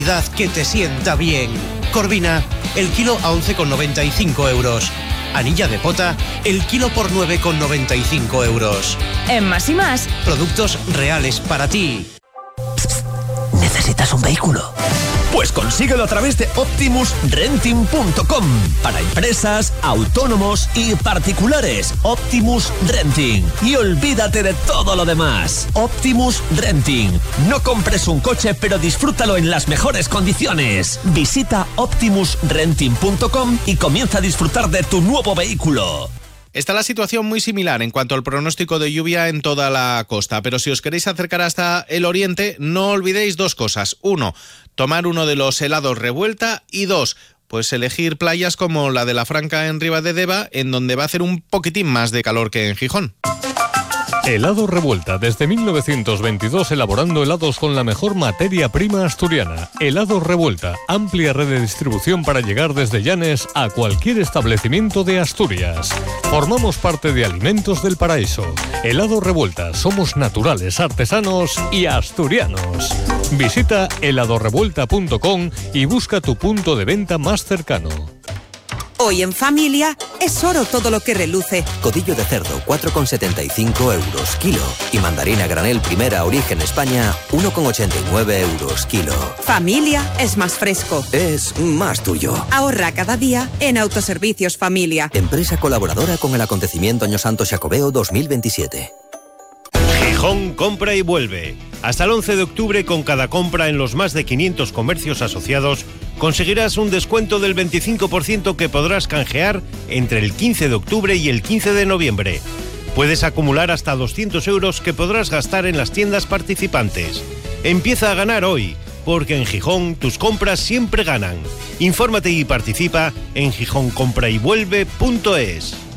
Que te sienta bien. Corvina, el kilo a 11,95 euros. Anilla de pota, el kilo por 9,95 euros. En Más y Más, productos reales para ti. ¿Necesitas un vehículo? Pues consíguelo a través de OptimusRenting.com. Para empresas, autónomos y particulares. Optimus Renting. Y olvídate de todo lo demás. Optimus Renting. No compres un coche, pero disfrútalo en las mejores condiciones. Visita OptimusRenting.com y comienza a disfrutar de tu nuevo vehículo. Está la situación muy similar en cuanto al pronóstico de lluvia en toda la costa, pero si os queréis acercar hasta el oriente, no olvidéis dos cosas. 1, tomar uno de los helados Revuelta, y 2, pues elegir playas como la de la Franca en Ribadedeva, en donde va a hacer un poquitín más de calor que en Gijón. Helado Revuelta, desde 1922 elaborando helados con la mejor materia prima asturiana. Helado Revuelta, amplia red de distribución para llegar desde Llanes a cualquier establecimiento de Asturias. Formamos parte de Alimentos del Paraíso. Helado Revuelta, somos naturales, artesanos y asturianos. Visita heladorevuelta.com y busca tu punto de venta más cercano. Hoy en familia es oro todo lo que reluce. Codillo de cerdo, 4,75 euros kilo. Y mandarina granel primera origen España, 1,89 euros kilo. Familia es más fresco. Es más tuyo. Ahorra cada día en Autoservicios Familia. Empresa colaboradora con el acontecimiento Año Santo Xacobeo 2027. Gijón compra y vuelve. Hasta el 11 de octubre, con cada compra en los más de 500 comercios asociados, conseguirás un descuento del 25% que podrás canjear entre el 15 de octubre y el 15 de noviembre. Puedes acumular hasta 200 euros que podrás gastar en las tiendas participantes. Empieza a ganar hoy, porque en Gijón tus compras siempre ganan. Infórmate y participa en gijoncomprayvuelve.es.